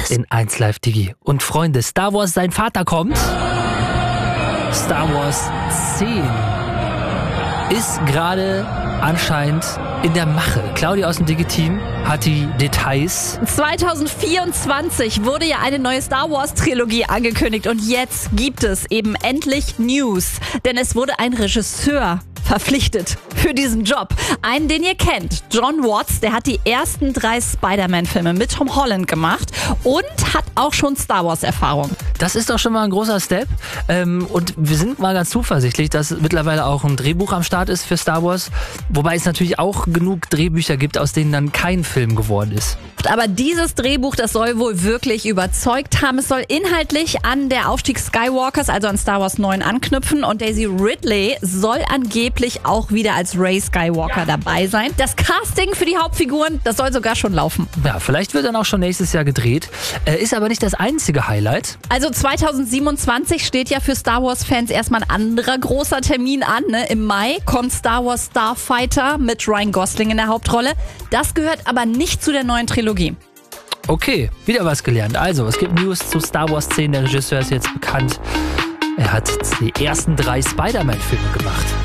Wars in 1 Live Digi. Und Freunde, Star Wars, sein Vater kommt. Star Wars 10 ist gerade anscheinend in der Mache. Claudia aus dem Digi-Team hat die Details. 2024 wurde ja eine neue Star Wars Trilogie angekündigt und jetzt gibt es eben endlich News. Denn es wurde ein Regisseur verpflichtet für diesen Job. Einen, den ihr kennt. Jon Watts, der hat die ersten 3 Spider-Man-Filme mit Tom Holland gemacht und hat auch schon Star Wars-Erfahrung. Das ist doch schon mal ein großer Step. Und wir sind mal ganz zuversichtlich, dass mittlerweile auch ein Drehbuch am Start ist für Star Wars. Wobei es natürlich auch genug Drehbücher gibt, aus denen dann kein Film geworden ist. Aber dieses Drehbuch, das soll wohl wirklich überzeugt haben. Es soll inhaltlich an der Aufstieg Skywalkers, also an Star Wars 9 anknüpfen. Und Daisy Ridley soll angeblich auch wieder als Rey Skywalker dabei sein. Das Casting für die Hauptfiguren, das soll sogar schon laufen. Ja, vielleicht wird dann auch schon nächstes Jahr gedreht. Ist aber nicht das einzige Highlight. Also 2027 steht ja für Star Wars-Fans erstmal ein anderer großer Termin an. Ne? Im Mai kommt Star Wars Starfighter mit Ryan Gosling in der Hauptrolle. Das gehört aber nicht zu der neuen Trilogie. Okay, wieder was gelernt. Also, es gibt News zu Star Wars 10. Der Regisseur ist jetzt bekannt. Er hat die ersten 3 Spider-Man-Filme gemacht.